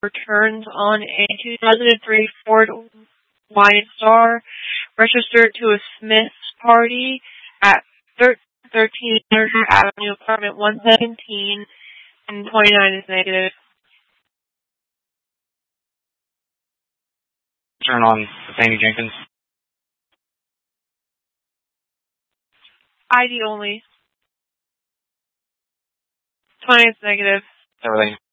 returns on a 2003 Ford Windstar registered to a Smith's party at 13 Nurture Avenue, apartment 117, and 29 is negative. Turn on Nathaniel Jenkins. ID only. 20 is negative. Everything.